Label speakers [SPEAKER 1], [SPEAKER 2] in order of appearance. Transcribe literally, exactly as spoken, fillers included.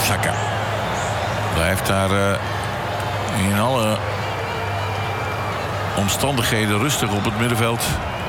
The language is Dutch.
[SPEAKER 1] Saka. Blijft daar uh, in alle omstandigheden rustig op het middenveld